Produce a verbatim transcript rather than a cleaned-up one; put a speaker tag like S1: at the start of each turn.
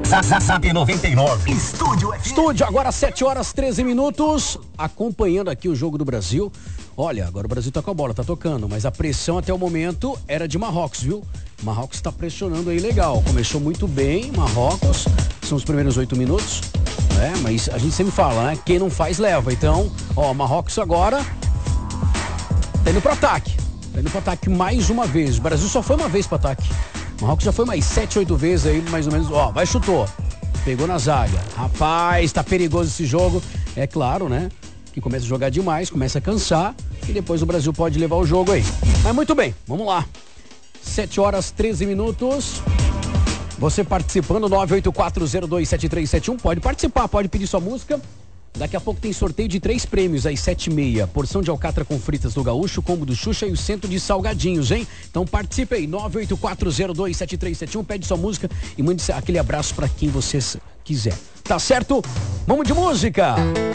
S1: Zap noventa e nove. Estúdio F M.
S2: Estúdio, agora sete horas treze minutos. Acompanhando aqui o jogo do Brasil. Olha, agora o Brasil tá com a bola, tá tocando. Mas a pressão até o momento era de Marrocos, viu? Marrocos tá pressionando aí legal. Começou muito bem, Marrocos. São os primeiros oito minutos. É, mas a gente sempre fala, né? Quem não faz, leva. Então, ó, Marrocos agora tá indo pro ataque. Tá indo pro ataque mais uma vez. O Brasil só foi uma vez pro ataque. O Marrocos já foi mais sete, oito vezes aí, mais ou menos. Ó, vai, chutou. Pegou na zaga. Rapaz, tá perigoso esse jogo. É claro, né? Que começa a jogar demais, começa a cansar. E depois o Brasil pode levar o jogo aí. Mas muito bem, vamos lá. sete horas treze minutos. Você participando, nove oito quatro zero dois sete três sete um. Pode participar, pode pedir sua música. Daqui a pouco tem sorteio de três prêmios às sete e meia. Porção de alcatra com fritas do Gaúcho, combo do Xuxa e o centro de salgadinhos, hein? Então participe aí, nove oito quatro zero dois sete três sete um. Pede sua música e mande aquele abraço pra quem você quiser. Tá certo? Vamos de música!